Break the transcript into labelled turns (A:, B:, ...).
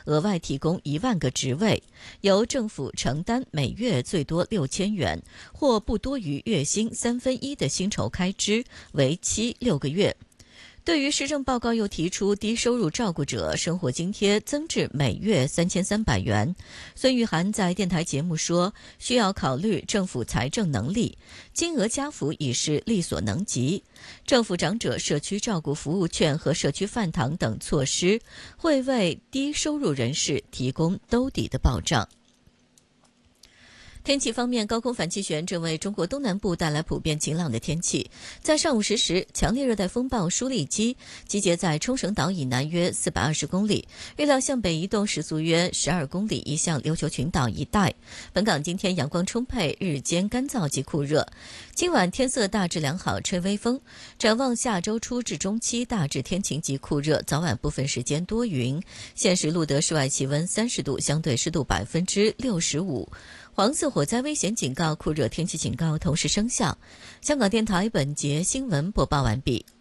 A: 额外提供1万个职位，由政府承担每月最多6000元，或不多于月薪1/3的薪酬开支，为期6个月。对于施政报告又提出低收入照顾者生活津贴增至每月3300元，孙玉菡在电台节目说，需要考虑政府财政能力，金额加幅已是力所能及。政府长者社区照顾服务券和社区饭堂等措施，会为低收入人士提供兜底的保障。天气方面，高空反气旋正为中国东南部带来普遍晴朗的天气。在上午10时，强烈热带风暴舒力基集结在冲绳岛以南约420公里，预料向北移动时速约12公里，移向琉球群岛一带。本港今天阳光充沛，日间干燥及酷热。今晚天色大致良好，吹微风。展望下周初至中期，大致天晴及酷热，早晚部分时间多云。现时录得室外气温30度，相对湿度65%。黄色火灾危险警告、酷热天气警告同时生效。香港电台本节新闻播报完毕。